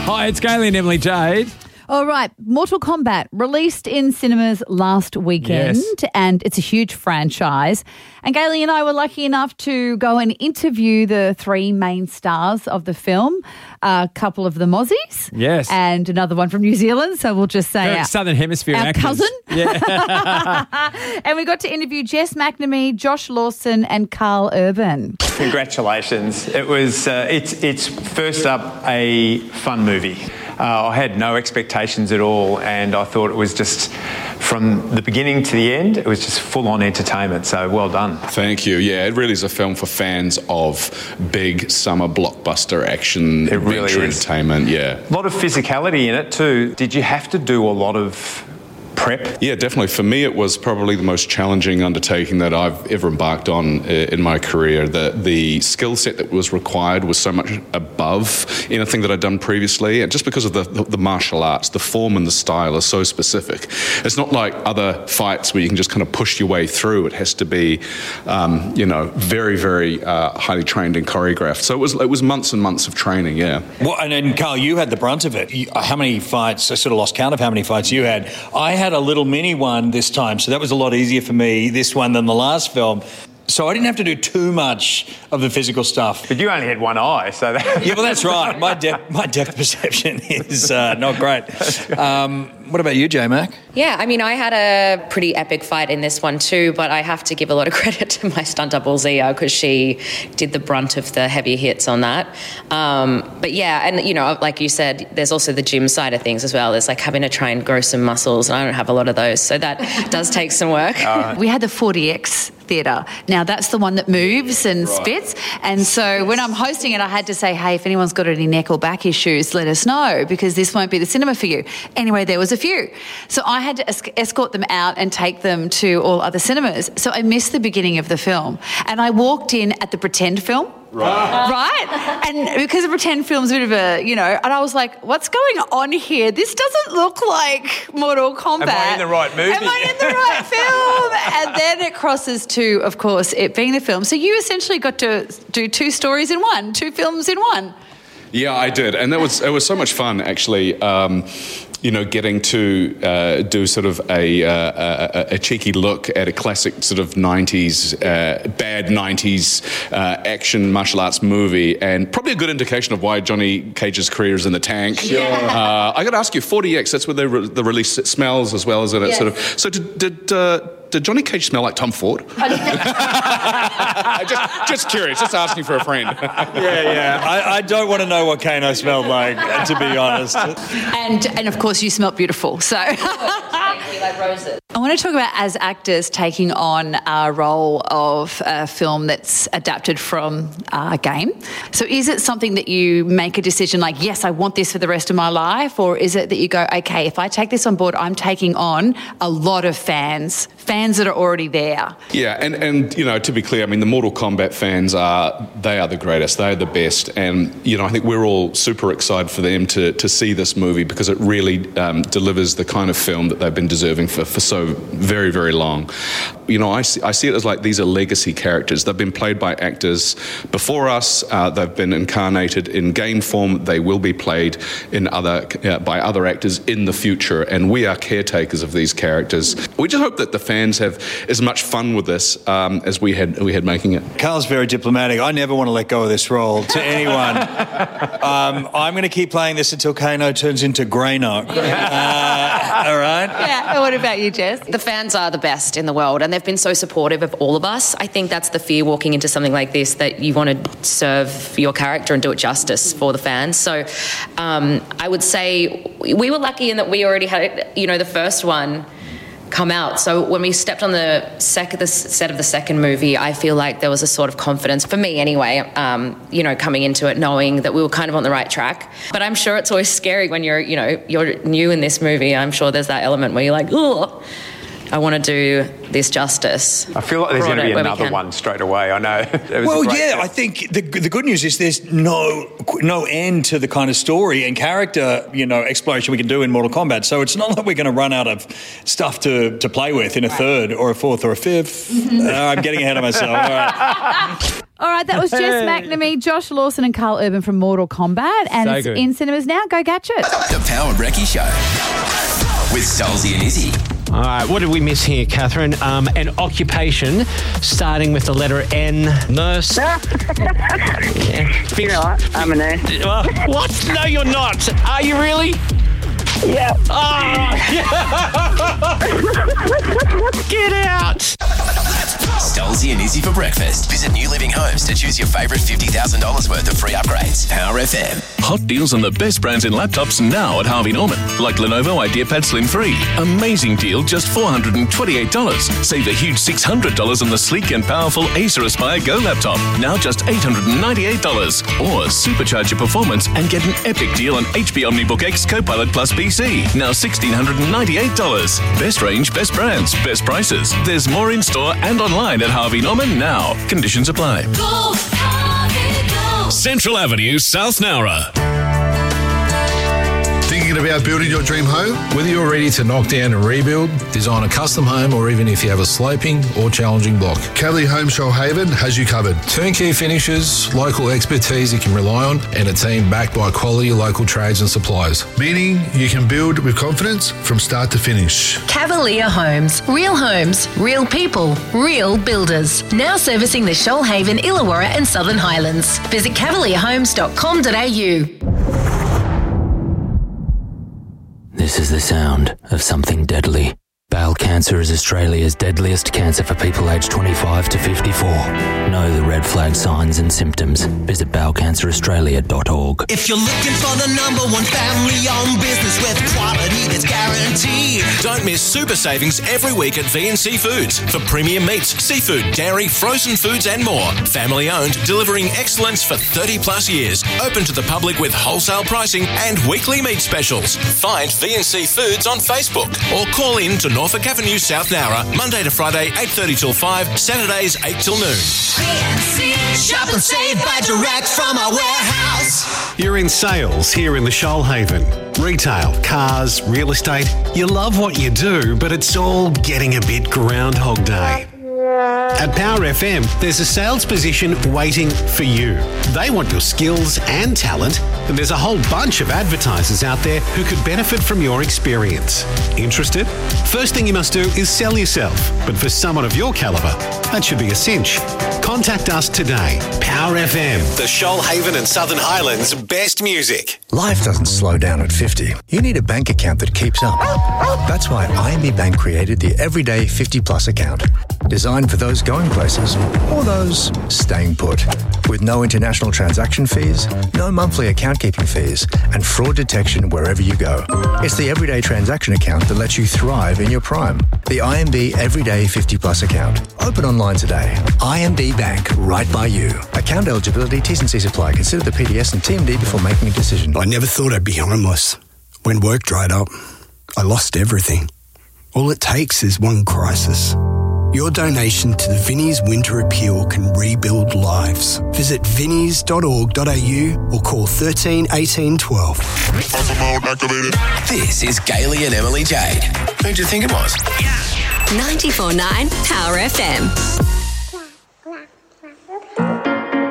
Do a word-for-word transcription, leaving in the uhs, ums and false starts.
Hi, it's Gailey and Emily Jade. All right, Mortal Kombat released in cinemas last weekend, Yes. and it's a huge franchise. And Gailey and I were lucky enough to go and interview the three main stars of the film, a couple of the Aussies, Yes. and another one from New Zealand. So we'll just say Very our, Southern Hemisphere our actors. cousin. Yeah. And we got to interview Jess McNamee, Josh Lawson, and Carl Urban. Congratulations. It was, uh, it's, it's first up a fun movie. Uh, I had no expectations at all, and I thought it was just, from the beginning to the end, it was just full-on entertainment, so well done. Thank you. Yeah, it really is a film for fans of big summer blockbuster action, It really adventure is. entertainment, yeah. A lot of physicality in it too. Did you have to do a lot of prep? Yeah, definitely. For me, it was probably the most challenging undertaking that I've ever embarked on uh, in my career. The, the skill set that was required was so much above anything that I'd done previously, and just because of the, the, the martial arts, the form and the style are so specific. It's not like other fights where you can just kind of push your way through. It has to be, um, you know, very, very uh, highly trained and choreographed. So it was it was months and months of training, yeah. Well, and then, Carl, you had the brunt of it. You, how many fights? I sort of lost count of how many fights you had. I had a little mini one this time, so that was a lot easier for me, this one, than the last film. So I didn't have to do too much of the physical stuff. But you only had one eye, so that... Yeah, well, that's right. My depth, my depth perception is uh, not great. Um, what about you, J-Mac? Yeah, I mean, I had a pretty epic fight in this one too, but I have to give a lot of credit to my stunt double Zia because she did the brunt of the heavy hits on that. Um, but yeah, and you know, like you said, there's also the gym side of things as well. There's like having to try and grow some muscles, and I don't have a lot of those, so that does take some work. Uh, We had the forty X theatre. Now, that's the one that moves and spits. And so when I'm hosting it, I had to say, hey, if anyone's got any neck or back issues, let us know because this won't be the cinema for you. Anyway, there was a few. So I had to esc- escort them out and take them to all other cinemas. So I missed the beginning of the film. And I walked in at the pretend film. Right. Right? And because the pretend film's a bit of a, you know, and I was like, what's going on here? This doesn't look like Mortal Kombat. Am I in the right movie? Am I in the right film? And then it crosses to, of course, it being the film. So you essentially got to do two stories in one, two films in one. Yeah, I did, and that was it was so much fun actually. Um, you know, getting to uh, do sort of a, uh, a a cheeky look at a classic sort of nineties, uh, bad nineties uh, action martial arts movie, and probably a good indication of why Johnny Cage's career is in the tank. Sure. Uh, I got to ask you, forty X, that's where the, re- the release smells as well as it Yes. sort of. So did did, uh, did Johnny Cage smell like Tom Ford? just, just curious, just asking for a friend. Yeah, yeah. I, I don't want to know what Kano smelled like, to be honest. And, and of course, you smelt beautiful. So Like roses. I want to talk about, as actors, taking on a role of a film that's adapted from a game. So is it something that you make a decision like, yes, I want this for the rest of my life? Or is it that you go, okay, if I take this on board, I'm taking on a lot of fans, fans that are already there? Yeah, and, and you know, to be clear, I mean, the Mortal Kombat fans are, they are the greatest, they are the best, and, you know, I think we're all super excited for them to, to see this movie because it really um, delivers the kind of film that they've been deserving for, for so very, very long. You know, I see, I see it as like these are legacy characters. They've been played by actors before us, uh, they've been incarnated in game form, they will be played in other uh, by other actors in the future, and we are caretakers of these characters. We just hope that the fans have as much fun with this um, as we had we had making it. Carl's very diplomatic. I never want to let go of this role to anyone. um, I'm going to keep playing this until Kano turns into Greyno. Uh, all right? Yeah. And what about you, Jess? The fans are the best in the world, and they've been so supportive of all of us. I think that's the fear walking into something like this, that you want to serve your character and do it justice for the fans. So um, I would say we were lucky in that we already had, you know, the first one come out. So when we stepped on the, sec- the set of the second movie, I feel like there was a sort of confidence, for me anyway, um, you know, coming into it, knowing that we were kind of on the right track. But I'm sure it's always scary when you're, you know, you're new in this movie. I'm sure there's that element where you're like, oh, I want to do this justice. I feel like there's going to be Where we another can. one straight away. I know. It was Well, a great yeah, test. I think the the good news is there's no no end to the kind of story and character, you know, exploration we can do in Mortal Kombat. So it's not like we're going to run out of stuff to, to play with in a third or a fourth or a fifth. Uh, I'm getting ahead of myself. All right. All right, that was Jess Hey. McNamee, Josh Lawson and Carl Urban from Mortal Kombat. And So it's good. in cinemas now. Go catch it. The Power Brekkie Show with Stolzy and Izzy. All right, what did we miss here, Catherine? Um, an occupation starting with the letter N. Nurse. Yeah. You know what? I'm a nurse. Uh, what? No, you're not. Are you really? Yeah. Oh, get out. Stolzy and Izzy for breakfast. Visit New Living Homes to choose your favourite fifty thousand dollars worth of free upgrades. Power F M. Hot deals on the best brands in laptops now at Harvey Norman. Like Lenovo IdeaPad Slim three. Amazing deal, just four hundred twenty-eight dollars. Save a huge six hundred dollars on the sleek and powerful Acer Aspire Go laptop. Now just eight hundred ninety-eight dollars. Or supercharge your performance and get an epic deal on H P OmniBook X Copilot Plus P C. Now one thousand six hundred ninety-eight dollars. Best range, best brands, best prices. There's more in store and online at Harvey Norman now. Conditions apply. Go, Harvey, go. Central Avenue, South Nowra. Thinking about building your dream home? Whether you're ready to knock down and rebuild, design a custom home, or even if you have a sloping or challenging block, Cavalier Home Shoalhaven has you covered. Turnkey finishes, local expertise you can rely on, and a team backed by quality local trades and suppliers. Meaning you can build with confidence from start to finish. Cavalier Homes. Real homes, real people, real builders. Now servicing the Shoalhaven, Illawarra and Southern Highlands. Visit cavalier homes dot com dot a u. This is the sound of something deadly. Bowel cancer is Australia's deadliest cancer for people aged twenty-five to fifty-four. Know the red flag signs and symptoms. Visit bowel cancer australia dot org. If you're looking for the number one family-owned business with quality that's guaranteed, Don't miss super savings every week at V and C Foods for premium meats, seafood, dairy, frozen foods and more. Family owned, delivering excellence for thirty plus years. Open to the public with wholesale pricing and weekly meat specials. Find V and C Foods on Facebook or call in to Norfolk Avenue, South Nowra, Monday to Friday, eight thirty till five, Saturdays, eight till noon. shop and save by direct from our warehouse. You're in sales here in the Shoalhaven. Retail, cars, real estate. You love what you do, but it's all getting a bit Groundhog Day. At Power F M, there's a sales position waiting for you. They want your skills and talent, and there's a whole bunch of advertisers out there who could benefit from your experience. Interested? First thing you must do is sell yourself, but for someone of your calibre, that should be a cinch. Contact us today. Power F M, the Shoalhaven and Southern Highlands' best music. Life doesn't slow down at fifty. You need a bank account that keeps up. That's why I M B Bank created the Everyday fifty Plus account. Designed for those going places or those staying put. With no international transaction fees, no monthly account keeping fees, and fraud detection wherever you go. It's the Everyday transaction account that lets you thrive in your prime. The I M B Everyday fifty Plus account. Open online today. I M B Bank, right by you. Account eligibility, T's and C's apply. Consider the P D S and T M D before making a decision. I never thought I'd be homeless. When work dried up, I lost everything. All it takes is one crisis. Your donation to the Vinnie's Winter Appeal can rebuild lives. Visit vinnies dot org dot a u or call thirteen eighteen twelve. This is Gailey and Emily Jade. Who'd you think it was? ninety-four point nine Power F M.